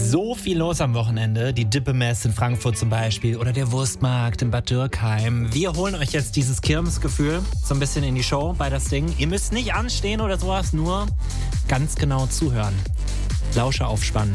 so viel los am Wochenende. Die Dippemesse in Frankfurt zum Beispiel oder der Wurstmarkt in Bad Dürkheim. Wir holen euch jetzt dieses Kirmesgefühl so ein bisschen in die Show bei das Ding. Ihr müsst nicht anstehen oder sowas, nur ganz genau zuhören. Lausche aufspannen.